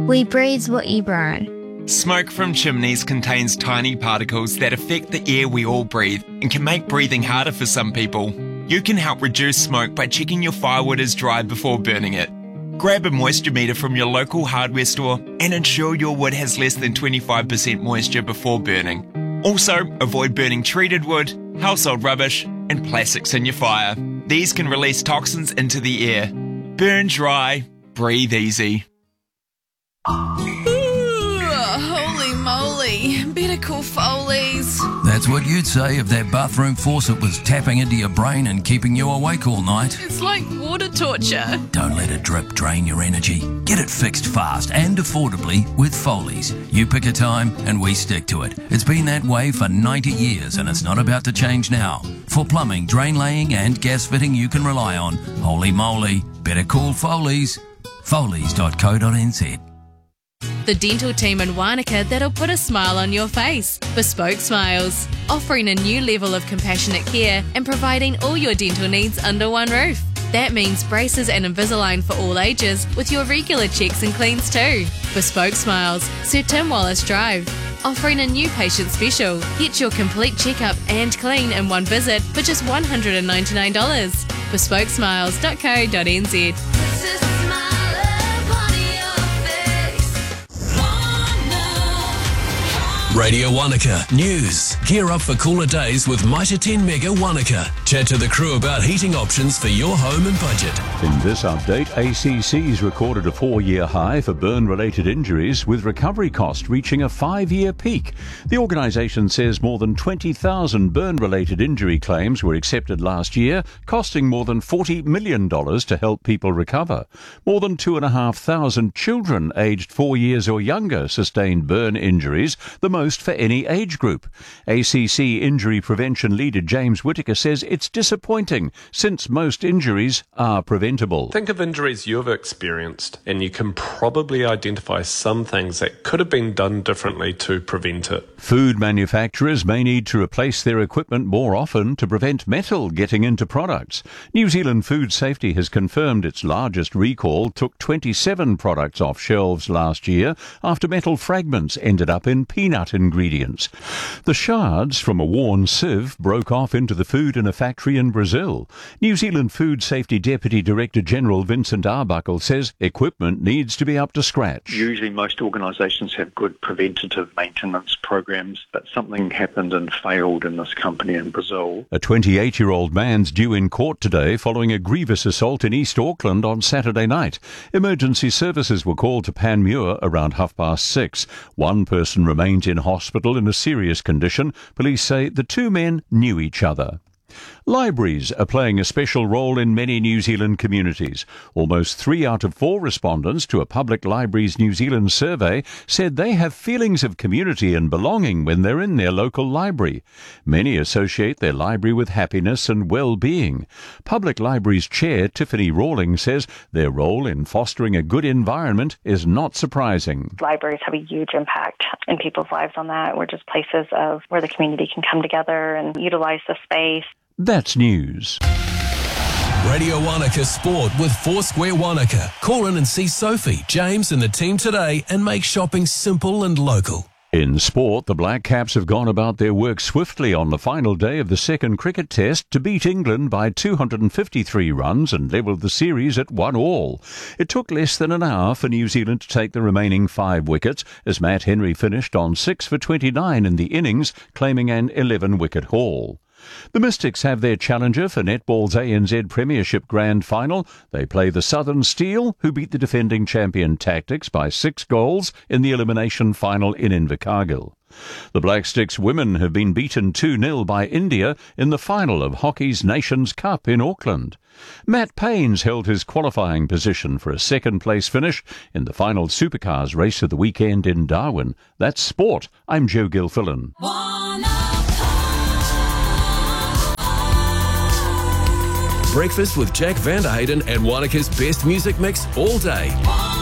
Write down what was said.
We breathe what you burn. Smoke from chimneys contains tiny particles that affect the air we all breathe and can make breathing harder for some people. You can help reduce smoke by checking your firewood is dry before burning it. Grab a moisture meter from your local hardware store and ensure your wood has less than 25% moisture before burning. Also, avoid burning treated wood, household rubbish, and plastics in your fire. These can release toxins into the air. Burn dry, breathe easy. Holy moly, better call Foley's. That's what you'd say if that bathroom faucet was tapping into your brain and keeping you awake all night. It's like water torture. Don't let a drip drain your energy. Get it fixed fast and affordably with Foley's. You pick a time and we stick to it. It's been that way for 90 years and it's not about to change now. For plumbing, drain laying and gas fitting you can rely on. Holy moly, better call Foley's. Foley's.co.nz. The dental team in Wānaka that'll put a smile on your face. Bespoke Smiles, offering a new level of compassionate care and providing all your dental needs under one roof. That means braces and Invisalign for all ages with your regular checks and cleans too. Bespoke Smiles, Sir Tim Wallace Drive, offering a new patient special. Get your complete checkup and clean in one visit for just $199. Bespokesmiles.co.nz. Radio Wānaka News. Gear up for cooler days with Mitre 10 Mega Wānaka. Chat to the crew about heating options for your home and budget. In this update, ACC's recorded a 4-year high for burn-related injuries, with recovery cost reaching a 5-year peak. The organisation says more than 20,000 burn-related injury claims were accepted last year, costing more than $40 million to help people recover. More than 2,500 children aged 4 years or younger sustained burn injuries, the most for any age group. ACC injury prevention leader James Whittaker says it's disappointing since most injuries are preventable. Think of injuries you've experienced and you can probably identify some things that could have been done differently to prevent it. Food manufacturers may need to replace their equipment more often to prevent metal getting into products. New Zealand Food Safety has confirmed its largest recall took 27 products off shelves last year after metal fragments ended up in peanut ingredients. The shards from a worn sieve broke off into the food in a factory in Brazil. New Zealand Food Safety Deputy Director General Vincent Arbuckle says equipment needs to be up to scratch. Usually most organisations have good preventative maintenance programs, but something happened and failed in this company in Brazil. A 28-year-old man's due in court today following a grievous assault in East Auckland on Saturday night. Emergency services were called to Panmure around 6:30. One person remains in hospital in a serious condition. Police say the two men knew each other. Libraries are playing a special role in many New Zealand communities. Almost 3 out of 4 respondents to a Public Libraries New Zealand survey said they have feelings of community and belonging when they're in their local library. Many associate their library with happiness and well-being. Public Libraries Chair Tiffany Rawlings says their role in fostering a good environment is not surprising. Libraries have a huge impact in people's lives on that. We're just places of where the community can come together and utilise the space. That's news. Radio Wānaka Sport with Foursquare Wānaka. Call in and see Sophie, James and the team today and make shopping simple and local. In sport, the Black Caps have gone about their work swiftly on the final day of the second cricket test to beat England by 253 runs and levelled the series at 1-1. It took less than an hour for New Zealand to take the remaining 5 wickets as Matt Henry finished on 6 for 29 in the innings, claiming an 11-wicket haul. The Mystics have their challenger for netball's ANZ Premiership Grand Final. They play the Southern Steel, who beat the defending champion Tactics by 6 goals in the elimination final in Invercargill. The Black Sticks women have been beaten 2-0 by India in the final of hockey's Nations Cup in Auckland. Matt Paynes held his qualifying position for a second-place finish in the final Supercars race of the weekend in Darwin. That's sport. I'm Joe Gilfillan. Breakfast with Jack Vanderhayden and Wānaka's best music mix all day.